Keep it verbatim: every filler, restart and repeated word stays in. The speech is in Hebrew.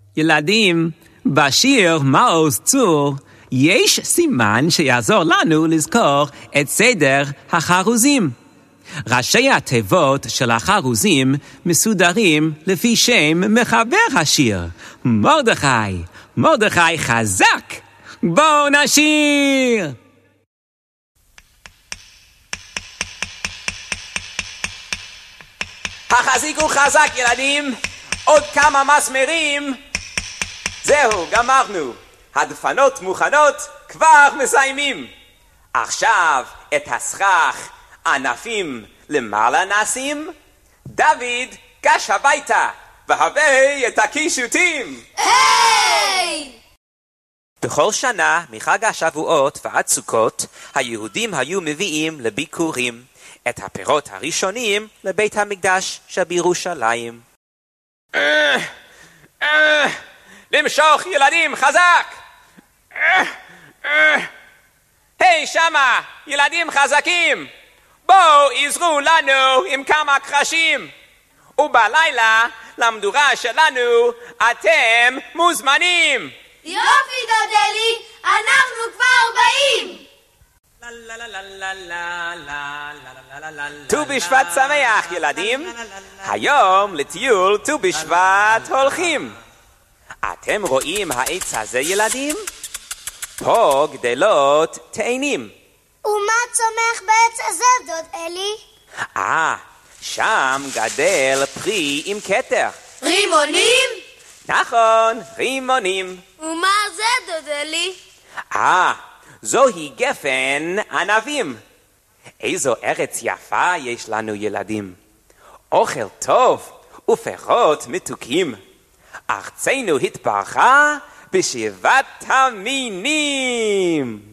ילדים, בשיר מעוז צור יש סימן שיעזור לנו לזכור את סדר החרוזים. ראשי התיבות של החרוזים מסודרים לפי שם מחבר השיר, מרדכי. מרדכי חזק, בואו נשיר! החזיקו חזק ילדים, עוד כמה מסמרים. זהו, גמרנו. הדפנות מוכנות, כבר מסיימים. עכשיו את הסכך ענפים למעלה נשים. דוד, גש הביתה, והבא את הקישוטים. היי! בכל שנה, מחג השבועות ועד סוכות, היהודים היו מביאים לביקורים את הפירות הראשונים לבית המקדש שבירושלים. אה, אה, למשוך ילדים חזק! אה, אה. היי שמה, ילדים חזקים! בואו עזרו לנו עם כמה קרשים! ובלילה למדורה שלנו אתם מוזמנים! יופי דודלי, אנחנו כבר באים! ט"ו בשבט שמח ילדים, היום לטיול ט"ו בשבט הולכים. אתם רואים העץ הזה ילדים? פה גדלות תאנים. ומה צומח בעץ הזה דוד אלי? אה, שם גדל פרי עם כתר. רימונים? נכון, רימונים. ומה זה דוד אלי? אה, זוהי גפן ענבים. איזו ארץ יפה יש לנו ילדים. אוכל טוב ופירות מתוקים. ארצנו התברכה בשבעת המינים.